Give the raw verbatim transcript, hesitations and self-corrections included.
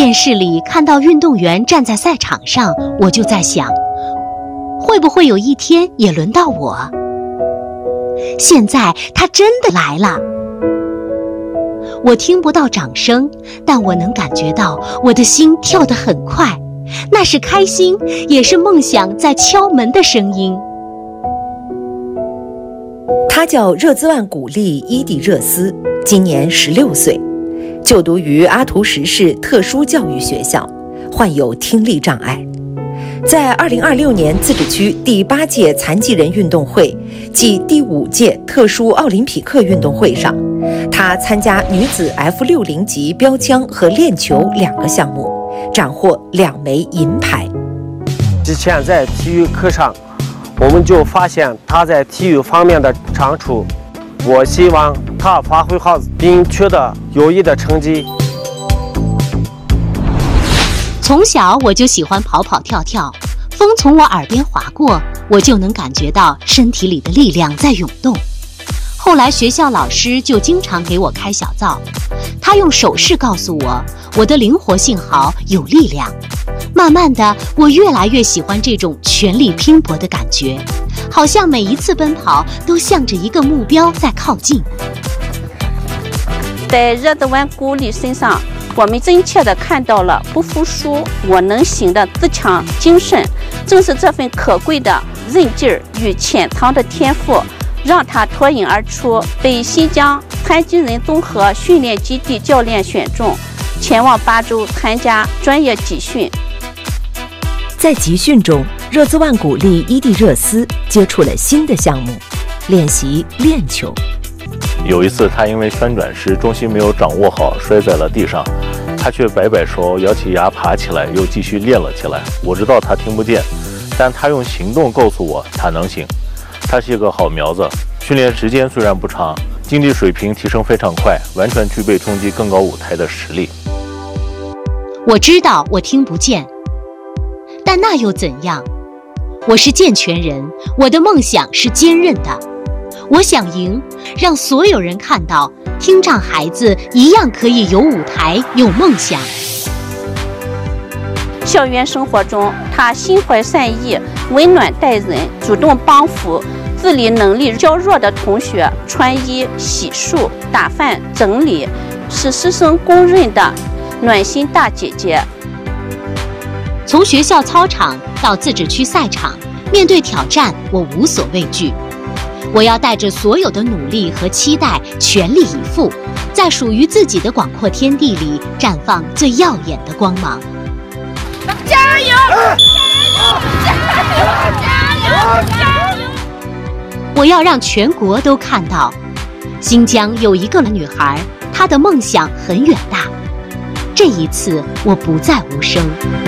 电视里看到运动员站在赛场上，我就在想，会不会有一天也轮到我？现在他真的来了。我听不到掌声，但我能感觉到我的心跳得很快，那是开心，也是梦想在敲门的声音。 他叫热兹万古丽伊蒂热斯，今年十六岁，就读于阿图什市特殊教育学校，患有听力障碍。在二零二六年自治区第八届残疾人运动会暨第五届特殊奥林匹克运动会上，他参加女子 F 六十 级标枪和链球两个项目，斩获两枚银牌。 之前在体育课上，我们就发现他在体育方面的长处，我希望他发挥好并取得优异的成绩。 从小我就喜欢跑跑跳跳，风从我耳边划过，我就能感觉到身体里的力量在涌动。后来学校老师就经常给我开小灶，他用手势告诉我，我的灵活性好，有力量。慢慢的，我越来越喜欢这种全力拼搏的感觉，好像每一次奔跑都向着一个目标在靠近。 在热兹万古丽身上，我们真切地看到了不服输、我能行的自强精神。正是这份可贵的韧劲儿与潜藏的天赋，让他脱颖而出，被新疆残疾人综合训练基地教练选中，前往巴州参加专业集训。 在集训中，热兹万古丽伊蒂热斯接触了新的项目，练习链球。 有一次，他因为旋转时重心没有掌握好，摔在了地上。他却摆摆手，咬起牙爬起来，又继续练了起来。我知道他听不见，但他用行动告诉我他能行。他是一个好苗子，训练时间虽然不长，竞技水平提升非常快，完全具备冲击更高舞台的实力。 我知道我听不见，但那又怎样？我是健全人，我的梦想是坚韧的。我想赢，让所有人看到，听障孩子一样可以有舞台，有梦想。 校园生活中，他心怀善意，温暖待人，主动帮扶自理能力较弱的同学穿衣、洗漱、打饭、整理，是师生公认的暖心大姐姐。 从学校操场到自治区赛场，面对挑战，我无所畏惧。我要带着所有的努力和期待，全力以赴，在属于自己的广阔天地里绽放最耀眼的光芒。 加油！加油！加油！加油！ 我要让全国都看到，新疆有一个女孩，她的梦想很远大。这一次，我不再无声。